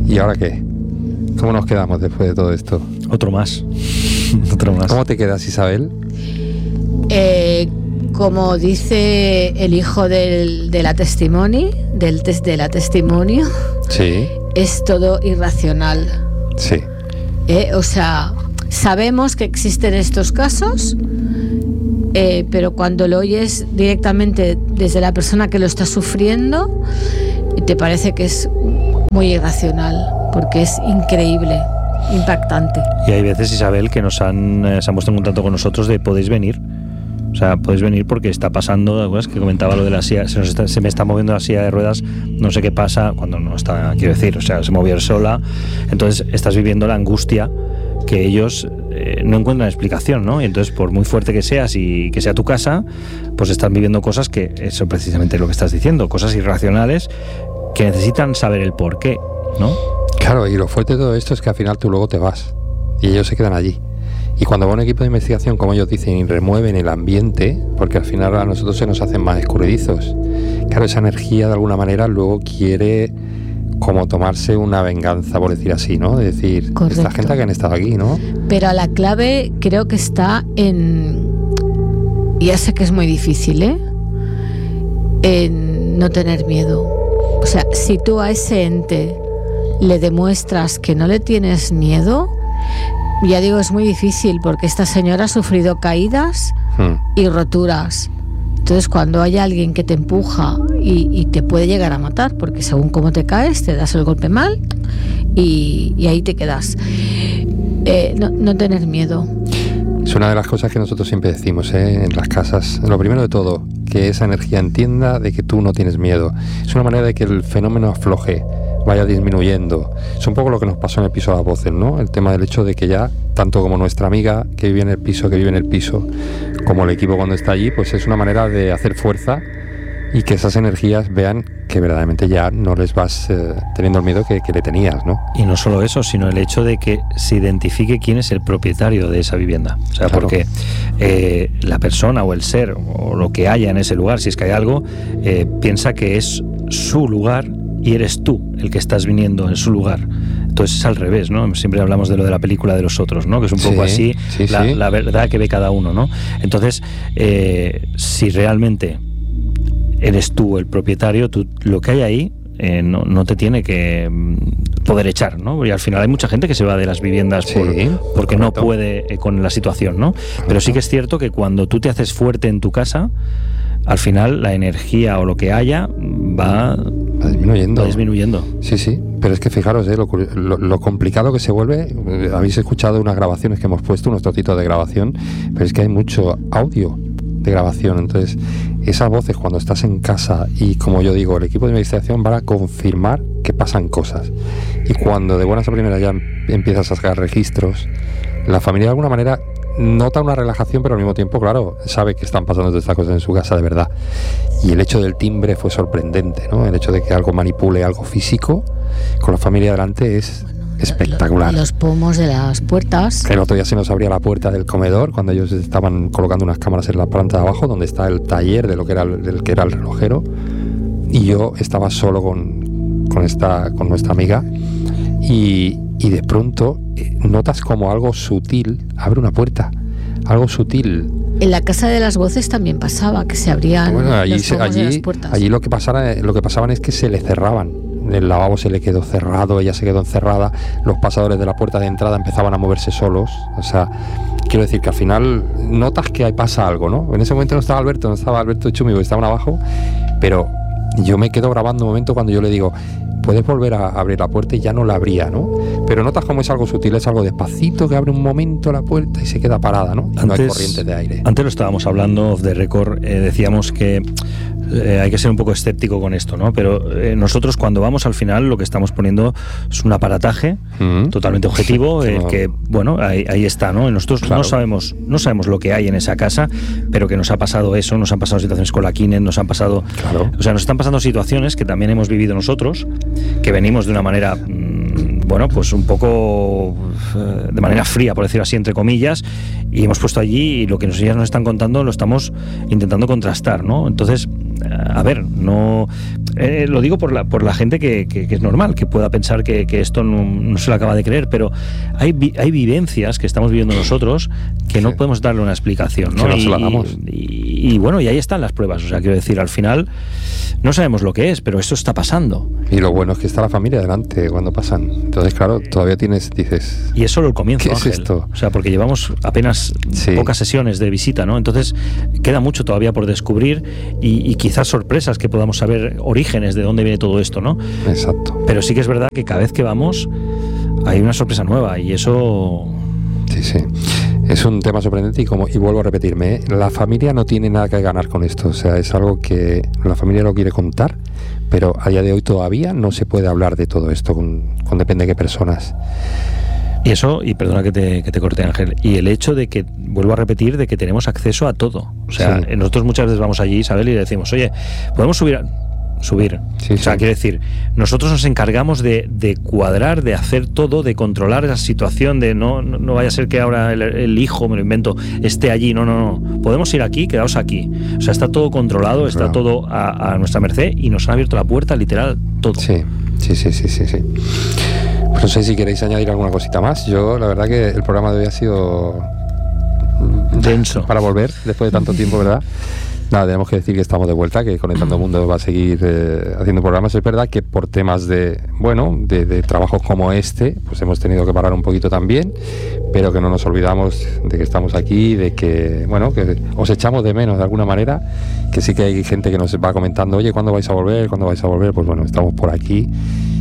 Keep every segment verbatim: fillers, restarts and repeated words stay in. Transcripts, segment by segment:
¿Y ahora qué? ¿Cómo nos quedamos después de todo esto? Otro más. Otro más. ¿Cómo te quedas, Isabel? Eh, como dice el hijo del, de la testimoni, del test de la testimonio, sí, es todo irracional. Sí. Eh, o sea, sabemos que existen estos casos, eh, pero cuando lo oyes directamente desde la persona que lo está sufriendo, te parece que es muy irracional, porque es increíble, impactante. Y hay veces, Isabel, que nos han, eh, se han puesto en contacto con nosotros de podéis venir. O sea, podéis venir porque está pasando, ¿te acuerdas que comentaba lo de la silla? Se, nos está, se me está moviendo la silla de ruedas, no sé qué pasa, cuando no está, quiero decir, o sea, se movió sola. Entonces estás viviendo la angustia que ellos eh, no encuentran explicación, ¿no? Y entonces, por muy fuerte que seas y que sea tu casa, pues están viviendo cosas que, eso precisamente lo que estás diciendo, cosas irracionales que necesitan saber el por qué, ¿no? Claro, y lo fuerte de todo esto es que al final tú luego te vas y ellos se quedan allí. Y cuando va un equipo de investigación, como ellos dicen, y remueven el ambiente, porque al final a nosotros se nos hacen más escurridizos, claro, esa energía de alguna manera luego quiere como tomarse una venganza, por decir así, ¿no? De decir, correcto, esta gente que han estado aquí, ¿no? Pero la clave creo que está en, ya sé que es muy difícil, ¿eh? En no tener miedo. O sea, si tú a ese ente le demuestras que no le tienes miedo, ya digo, es muy difícil, porque esta señora ha sufrido caídas hmm. y roturas. Entonces, cuando hay alguien que te empuja y, y te puede llegar a matar, porque según cómo te caes, te das el golpe mal y, y ahí te quedas. Eh, no, no tener miedo. Es una de las cosas que nosotros siempre decimos, ¿eh? En las casas. Lo primero de todo, que esa energía entienda de que tú no tienes miedo. Es una manera de que el fenómeno afloje, vaya disminuyendo. Es un poco lo que nos pasó en el piso de las voces, ¿no? El tema del hecho de que ya, tanto como nuestra amiga que vive en el piso, que vive en el piso, como el equipo cuando está allí, pues es una manera de hacer fuerza y que esas energías vean que verdaderamente ya no les vas eh, teniendo el miedo que, que le tenías, ¿no? Y no solo eso, sino el hecho de que se identifique quién es el propietario de esa vivienda. O sea, claro, porque eh, la persona o el ser o lo que haya en ese lugar, si es que hay algo, eh, piensa que es su lugar y eres tú el que estás viniendo en su lugar. Entonces es al revés, ¿no? Siempre hablamos de lo de la película de los otros, ¿no? Que es un poco sí, así sí, la, sí. la verdad que ve cada uno, ¿no? Entonces, eh, si realmente eres tú el propietario, tú, lo que hay ahí eh, no, no te tiene que poder echar, ¿no? Y al final hay mucha gente que se va de las viviendas sí, por, porque correcto. no puede eh, con la situación, ¿no? Pero sí que es cierto que cuando tú te haces fuerte en tu casa, al final la energía o lo que haya va, va disminuyendo. Va disminuyendo. Sí, sí, pero es que fijaros, ¿eh? lo, lo, lo complicado que se vuelve. Habéis escuchado unas grabaciones que hemos puesto, unos trocitos de grabación, pero es que hay mucho audio de grabación. Entonces, esas voces cuando estás en casa y, como yo digo, el equipo de investigación van a confirmar que pasan cosas. Y cuando de buenas a primeras ya empiezas a sacar registros, la familia de alguna manera nota una relajación, pero al mismo tiempo, claro, sabe que están pasando todas estas cosas en su casa de verdad. Y el hecho del timbre fue sorprendente, ¿no? El hecho de que algo manipule algo físico con la familia delante es espectacular. Los pomos de las puertas. El otro día se nos abría la puerta del comedor cuando ellos estaban colocando unas cámaras en la planta de abajo, donde está el taller de lo que era el, del que era el relojero, y yo estaba solo con, con esta con nuestra amiga y, y de pronto notas como algo sutil abre una puerta, algo sutil. En la casa de las voces también pasaba que se abrían bueno, allí, los pomos allí, de las puertas. Allí lo que pasara, lo que pasaban es que se le cerraban. El lavabo se le quedó cerrado, ella se quedó encerrada, los pasadores de la puerta de entrada empezaban a moverse solos. O sea, quiero decir que al final notas que ahí pasa algo, ¿no? En ese momento no estaba Alberto, no estaba Alberto y Chumi, porque estaban abajo, pero yo me quedo grabando un momento cuando yo le digo, puedes volver a abrir la puerta, y ya no la abría, ¿no? Pero notas como es algo sutil, es algo despacito que abre un momento la puerta y se queda parada, ¿no? Y antes, no hay corrientes de aire. Antes lo estábamos hablando off the record, eh, decíamos que eh, hay que ser un poco escéptico con esto, ¿no? Pero eh, nosotros cuando vamos al final lo que estamos poniendo es un aparataje mm-hmm. totalmente objetivo, el no. que, bueno, ahí, ahí está, ¿no? Nosotros claro. no sabemos no sabemos lo que hay en esa casa, pero que nos ha pasado eso, nos han pasado situaciones con la Kinen, nos han pasado... Claro. O sea, nos están pasando situaciones que también hemos vivido nosotros, que venimos de una manera... Mmm, bueno, pues un poco eh, de manera fría, por decirlo así, entre comillas, y hemos puesto allí y lo que nos, ellas nos están contando lo estamos intentando contrastar, ¿no? Entonces, a ver, no eh, lo digo por la, por la gente que, que, que es normal, que pueda pensar que, que esto no, no se lo acaba de creer, pero hay, vi, hay vivencias que estamos viviendo nosotros que no sí. podemos darle una explicación, ¿no? Que no y, se la damos. Y, y bueno, y ahí están las pruebas. O sea, quiero decir, al final no sabemos lo que es, pero esto está pasando. Y lo bueno es que está la familia delante cuando pasan. Entonces, claro, todavía tienes, dices... Y es solo el comienzo, ¿qué Ángel? es esto? O sea, porque llevamos apenas sí. pocas sesiones de visita, ¿no? Entonces, queda mucho todavía por descubrir y, y quizás sorpresas que podamos saber, orígenes de dónde viene todo esto, ¿no? Exacto. Pero sí que es verdad que cada vez que vamos hay una sorpresa nueva y eso... Sí, sí. Es un tema sorprendente y, como, y vuelvo a repetirme, ¿eh? La familia no tiene nada que ganar con esto. O sea, es algo que la familia lo quiere contar, pero a día de hoy todavía no se puede hablar de todo esto con, con depende de qué personas. Y eso, y perdona que te, que te corte, Ángel, y el hecho de que, vuelvo a repetir, de que tenemos acceso a todo. O sea, sí. nosotros muchas veces vamos allí, Isabel, y le decimos, oye, ¿podemos subir a...? subir. Sí, o sea, sí. quiere decir, nosotros nos encargamos de, de cuadrar, de hacer todo, de controlar la situación, de no, no, no vaya a ser que ahora el, el hijo, me lo invento, esté allí. No, no, no. Podemos ir aquí, quedaos aquí. O sea, está todo controlado, está claro. todo a, a nuestra merced y nos han abierto la puerta, literal, todo. Sí, sí, sí, sí, sí, sí. Pues no sé si queréis añadir alguna cosita más. Yo, la verdad que el programa de hoy ha sido denso. Para volver, después de tanto tiempo, ¿verdad? Nada, tenemos que decir que estamos de vuelta, que Conectando Mundo va a seguir eh, haciendo programas. Es verdad que por temas de, bueno, de, de trabajos como este, pues hemos tenido que parar un poquito también, pero que no nos olvidamos de que estamos aquí, de que, bueno, que os echamos de menos de alguna manera, que sí que hay gente que nos va comentando, oye, ¿cuándo vais a volver? ¿Cuándo vais a volver? Pues bueno, estamos por aquí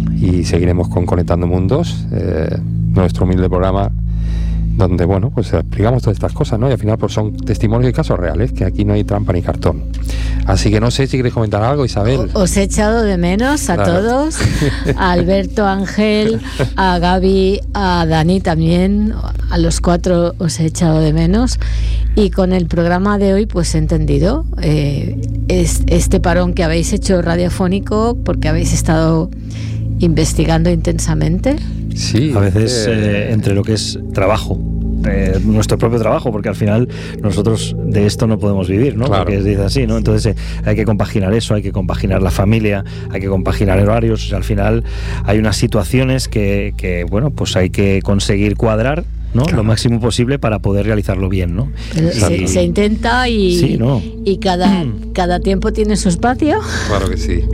y seguiremos con Conectando Mundos, eh, nuestro humilde programa, donde, bueno, pues explicamos todas estas cosas, ¿no? Y al final pues son testimonios y casos reales, que aquí no hay trampa ni cartón. Así que no sé si queréis comentar algo, Isabel. Os he echado de menos a claro. todos, a Alberto, a Ángel, a Gaby, a Dani también, a los cuatro os he echado de menos. Y con el programa de hoy pues he entendido eh, es, este parón que habéis hecho radiofónico, porque habéis estado investigando intensamente. Sí, a veces eh, entre lo que es trabajo, eh, nuestro propio trabajo, porque al final nosotros de esto no podemos vivir, ¿no? Claro. Porque es así, ¿no? Entonces eh, hay que compaginar eso, hay que compaginar la familia, hay que compaginar horarios. O sea, al final hay unas situaciones que, que bueno, pues hay que conseguir cuadrar, ¿no? Claro. Lo máximo posible para poder realizarlo bien, ¿no? Pero se, se intenta y, sí, ¿no? y cada, cada tiempo tiene su espacio. Claro que sí.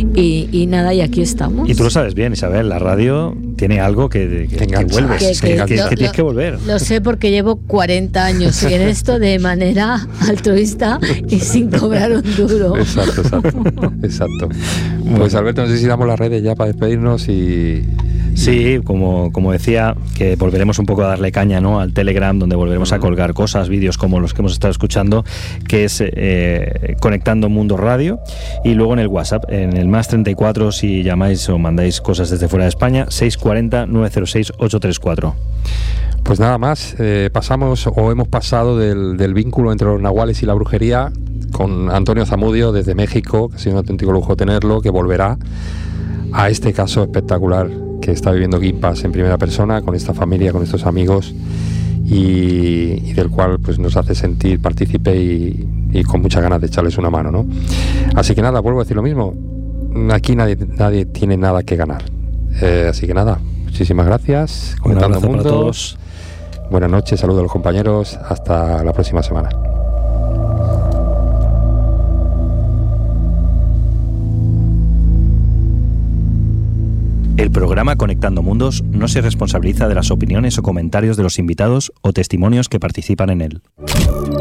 Y, y nada, y aquí estamos. Y tú lo sabes bien, Isabel, la radio tiene algo que, que, que vuelves, que, que, que, que, lo, que tienes que volver. Lo sé porque llevo cuarenta años en esto de manera altruista y sin cobrar un duro. Exacto, exacto. exacto. Pues Alberto, no sé si damos las redes ya para despedirnos y... Sí, como, como decía, que volveremos un poco a darle caña, ¿no?, al Telegram, donde volveremos a colgar cosas, vídeos como los que hemos estado escuchando, que es eh, Conectando Mundo Radio, y luego en el WhatsApp, en el más treinta y cuatro, si llamáis o mandáis cosas desde fuera de España, seis cuatro cero, nueve cero seis, ocho tres cuatro. Pues nada más, eh, pasamos o hemos pasado del, del vínculo entre los nahuales y la brujería con Antonio Zamudio desde México, que ha sido un auténtico lujo tenerlo, que volverá a este caso espectacular que está viviendo Guimpas en primera persona, con esta familia, con estos amigos, y, y del cual pues nos hace sentir partícipe y, y con muchas ganas de echarles una mano, ¿no? Así que nada, vuelvo a decir lo mismo, aquí nadie, nadie tiene nada que ganar, eh, así que nada, muchísimas gracias. Conectando Mundo, para todos. Buenas noches, saludos a los compañeros, hasta la próxima semana. El programa Conectando Mundos no se responsabiliza de las opiniones o comentarios de los invitados o testimonios que participan en él.